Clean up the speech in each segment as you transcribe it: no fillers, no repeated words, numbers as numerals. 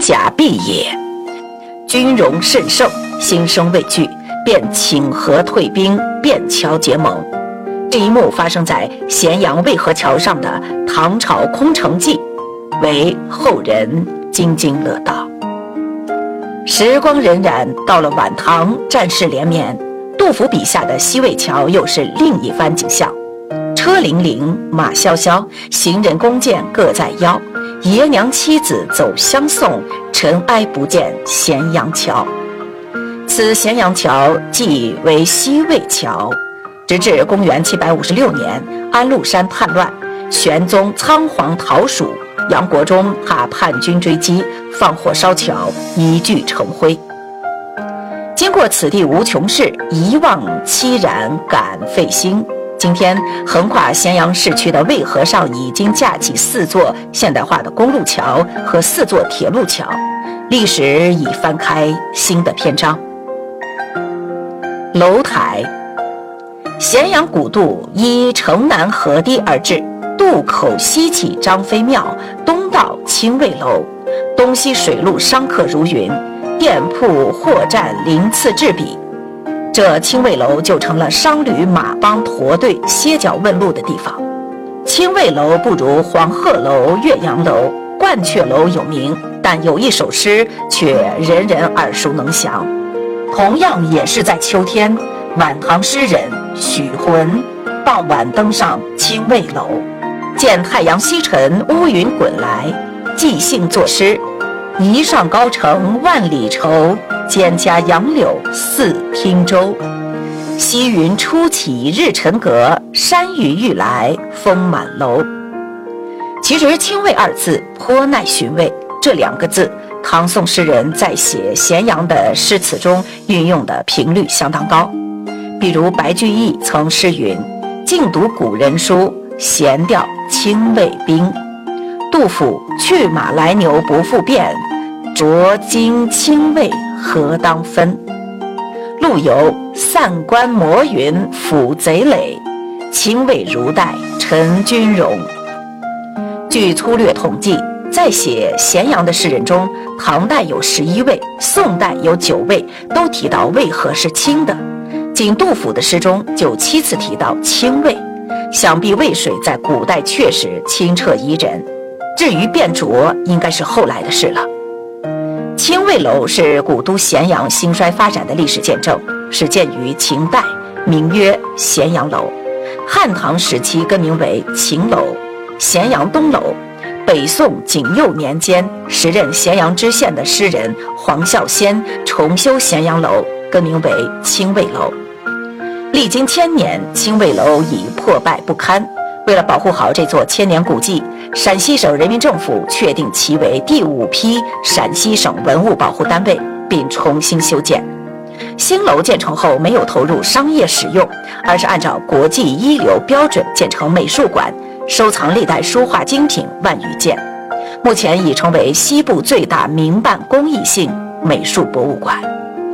甲必也。军容甚盛，心生畏惧，便请和退兵，便桥结盟。这一幕发生在咸阳渭河桥上的唐朝空城计，为后人津津乐道。时光荏苒，到了晚唐，战事连绵，杜甫笔下的西魏桥又是另一番景象。车辚辚，马萧萧，行人弓箭各在腰，爷娘妻子走相送，尘埃不见咸阳桥。此咸阳桥即为西魏桥，直至公元756年，安禄山叛乱，玄宗仓皇逃蜀，杨国忠怕叛军追击，放火烧桥，一炬成灰。经过此地无穷事，一望凄然感费心。今天横跨咸阳市区的渭河上已经架起4座现代化的公路桥和4座铁路桥，历史已翻开新的篇章。楼台，咸阳古渡依城南河堤而治，渡口西起张飞庙，东到清卫楼，东西水路商客如云，店铺货站鳞次栉比。这清卫楼就成了商旅马帮驼队歇脚问路的地方。清卫楼不如黄鹤楼、岳阳楼、鹳雀楼有名，但有一首诗却人人耳熟能详。同样也是在秋天，晚唐诗人许浑傍晚登上清卫楼，见太阳西沉，乌云滚来，即兴作诗：一上高城万里愁，蒹葭杨柳似汀洲。西云初起日沉阁，山雨欲来风满楼。其实清卫二字颇耐寻味，这2个字唐宋诗人在写咸阳的诗词中运用的频率相当高。比如白居易曾诗云：静读古人书，闲调清卫兵。杜甫：去马来牛不复变，着金清卫何当分。陆游：散关摩云抚贼垒，清卫如带陈军容。据粗略统计，在写咸阳的诗人中，唐代有11位，宋代有9位，都提到渭河是清的。仅杜甫的诗中就7次提到清渭，想必渭水在古代确实清澈宜人。至于变浊，应该是后来的事了。清卫楼是古都咸阳兴衰发展的历史见证，始建于秦代，名曰咸阳楼。汉唐时期更名为秦楼、咸阳东楼。北宋景佑年间，时任咸阳知县的诗人黄孝先重修咸阳楼，更名为清卫楼。历经1000年，清卫楼已破败不堪。为了保护好这座千年古迹，陕西省人民政府确定其为第5批陕西省文物保护单位，并重新修建。新楼建成后没有投入商业使用，而是按照国际一流标准建成美术馆，收藏历代书画精品万余件。目前已成为西部最大民办公益性美术博物馆。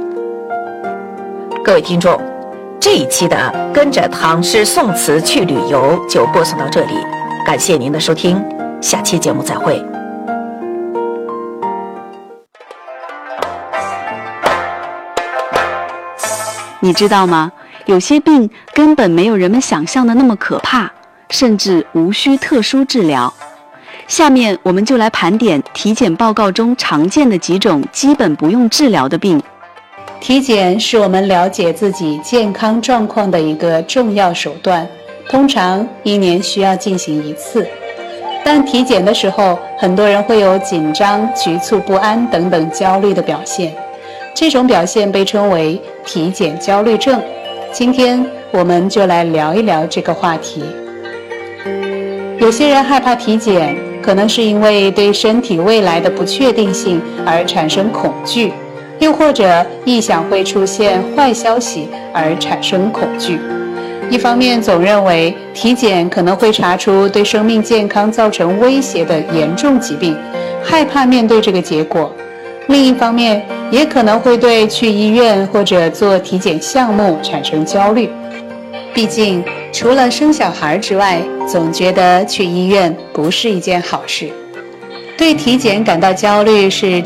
各位听众，这一期的跟着唐诗宋词去旅游就播送到这里，感谢您的收听，下期节目再会。 你知道吗？有些病根本没有人们想象的那么可怕，甚至无需特殊治疗。下面我们就来盘点体检报告中常见的几种基本不用治疗的病。 体检是我们了解自己健康状况的一个重要手段，通常1年需要进行1次。但体检的时候，很多人会有紧张、局促不安等等焦虑的表现，这种表现被称为体检焦虑症。今天我们就来聊一聊这个话题。有些人害怕体检，可能是因为对身体未来的不确定性而产生恐惧，又或者臆想会出现坏消息而产生恐惧。一方面总认为体检可能会查出对生命健康造成威胁的严重疾病，害怕面对这个结果；另一方面也可能会对去医院或者做体检项目产生焦虑。毕竟除了生小孩之外，总觉得去医院不是一件好事。对体检感到焦虑是